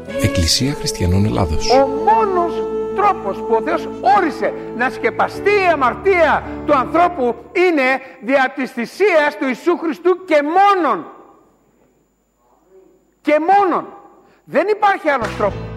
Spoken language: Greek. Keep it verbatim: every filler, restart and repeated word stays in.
Εκκλησία Χριστιανών Ελλάδος. Ο μόνος τρόπος που ο Θεός όρισε να σκεπαστεί η αμαρτία του ανθρώπου είναι δια της θυσίας του Ιησού Χριστού και μόνον. Και μόνον. Δεν υπάρχει άλλος τρόπος.